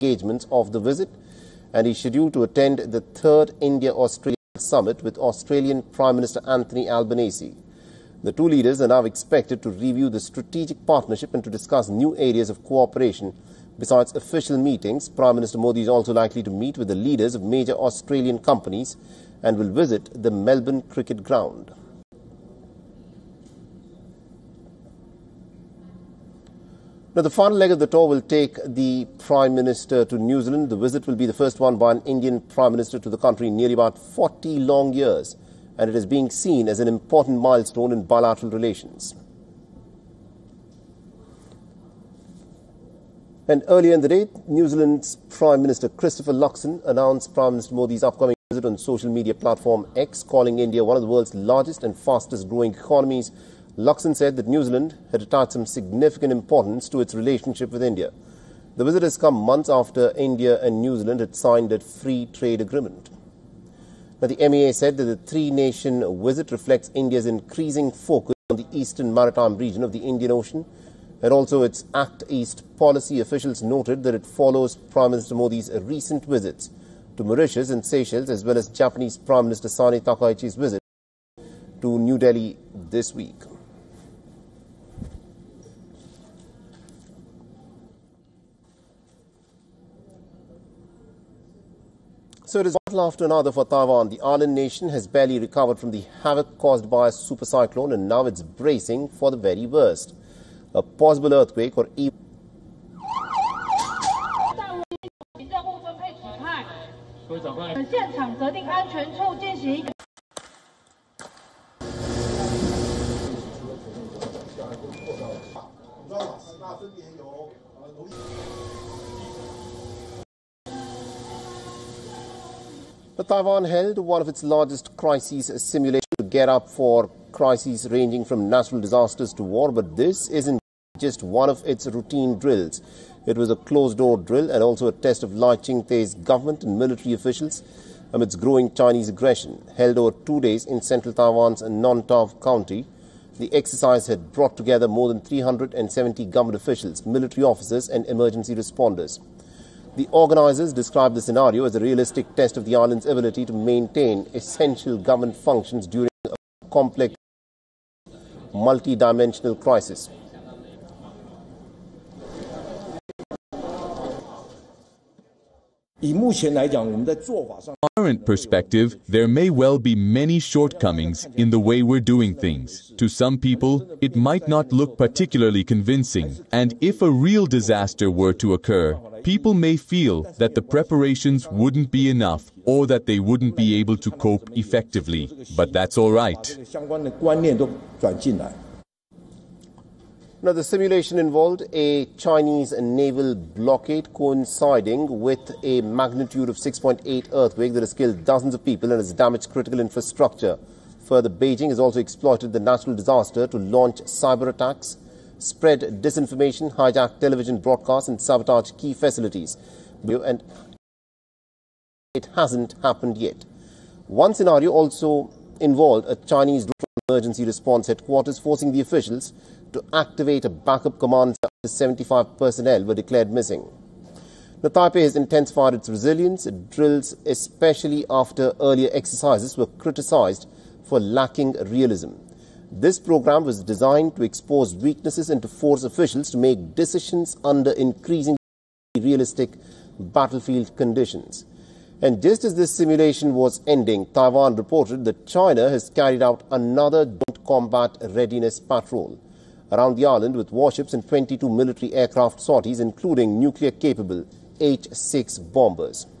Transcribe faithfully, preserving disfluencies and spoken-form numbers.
engagements of the visit, and is scheduled to attend the third India-Australia summit with Australian Prime Minister Anthony Albanese. The two leaders are now expected to review the strategic partnership and to discuss new areas of cooperation. Besides official meetings, Prime Minister Modi is also likely to meet with the leaders of major Australian companies and will visit the Melbourne cricket ground. Now, the final leg of the tour will take the Prime Minister to New Zealand. The visit will be the first one by an Indian Prime Minister to the country in nearly about forty long years, and it is being seen as an important milestone in bilateral relations. And earlier in the day, New Zealand's Prime Minister Christopher Luxon announced Prime Minister Modi's upcoming visit on social media platform X, calling India one of the world's largest and fastest growing economies. Luxon said that New Zealand had attached some significant importance to its relationship with India. The visit has come months after India and New Zealand had signed a free trade agreement. Now, the M E A said that the three-nation visit reflects India's increasing focus on the eastern maritime region of the Indian Ocean, and also its Act East policy. Officials noted that it follows Prime Minister Modi's recent visits to Mauritius and Seychelles, as well as Japanese Prime Minister Sane Takaichi's visit to New Delhi this week. So it is one after another for Taiwan. The island nation has barely recovered from the havoc caused by a super cyclone, and now it's bracing for the very worst. A possible earthquake or even Taiwan held one of its largest crises simulations to get up for crises ranging from natural disasters to war, but this isn't just one of its routine drills. It was a closed-door drill and also a test of Lai Ching-te's government and military officials amidst growing Chinese aggression. Held over two days in central Taiwan's Nontau County, the exercise had brought together more than three hundred seventy government officials, military officers and emergency responders. The organizers described the scenario as a realistic test of the island's ability to maintain essential government functions during a complex, multi-dimensional crisis. Current perspective, there may well be many shortcomings in the way we're doing things. To some people, it might not look particularly convincing, and if a real disaster were to occur, people may feel that the preparations wouldn't be enough or that they wouldn't be able to cope effectively. But that's all right. Now, the simulation involved a Chinese naval blockade coinciding with a magnitude of six point eight earthquake that has killed dozens of people and has damaged critical infrastructure. Further, Beijing has also exploited the natural disaster to launch cyber attacks, spread disinformation, hijack television broadcasts and sabotage key facilities. And it hasn't happened yet. One scenario also involved a Chinese emergency response headquarters, forcing the officials to activate a backup command after seventy-five personnel were declared missing. Now, Taipei has intensified its resilience. Drills, especially after earlier exercises, were criticized for lacking realism. This program was designed to expose weaknesses and to force officials to make decisions under increasingly realistic battlefield conditions. And just as this simulation was ending, Taiwan reported that China has carried out another joint combat readiness patrol around the island with warships and twenty-two military aircraft sorties, including nuclear-capable H six bombers.